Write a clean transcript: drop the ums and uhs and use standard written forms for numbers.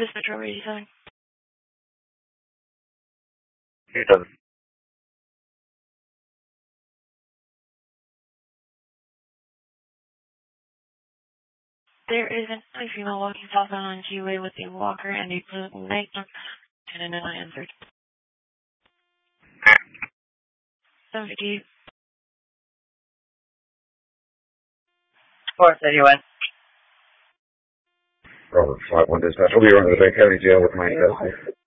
This Metro 87. It does. There is a female walking southbound on G-Way with a walker and a blue night and not answered. 750. 431. Robert, 5-1 dispatch. We'll be running to the Bay County Jail with my